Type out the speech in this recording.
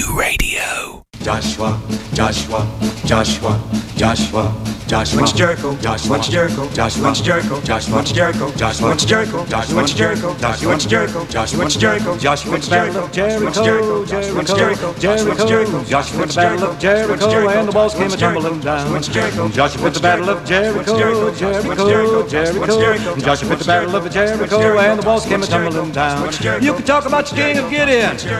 Radio. Joshua, Joshua, Joshua, Joshua, Joshua. What's Jericho? Joshua, what's Jericho? Joshua, what's Jericho? Joshua, what's Jericho? Joshua, what's Jericho? Joshua, what's Jericho? Joshua, what's Jericho? Joshua, what's Jericho? Joshua, what's Jericho? Jericho, Jericho, Jericho, Joshua with the battle of Jericho, and the walls came a-tumbling down. Joshua with the battle of Jericho, Jericho, Jericho, Joshua with the battle of Jericho, and the walls came a-tumbling down. You can talk about your king of Gideon,